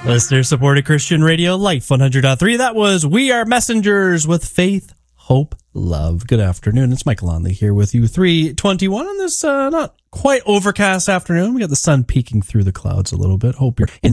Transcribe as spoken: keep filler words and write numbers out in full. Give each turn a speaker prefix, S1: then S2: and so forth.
S1: Listener supported Christian Radio Life one hundred point three. That was We Are Messengers with Faith, Hope, Love. Good afternoon. It's Michael Onley here with you. three twenty-one on this uh, not quite overcast afternoon. We got the sun peeking through the clouds a little bit. Hope you're in